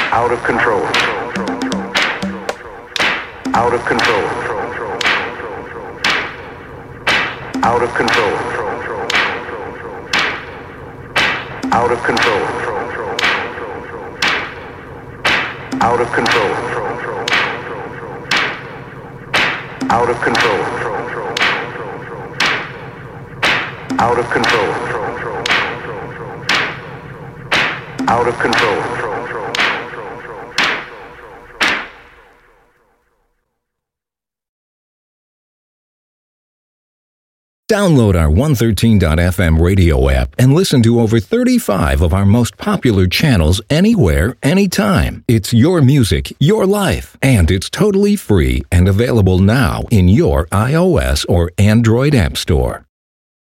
Out of control. Out of control. Out of control. Out of control. Out of control. Out of control. Out of control. Out of control. Download our 113.fm radio app and listen to over 35 of our most popular channels anywhere, anytime. It's your music, your life, and it's totally free and available now in your iOS or Android app store.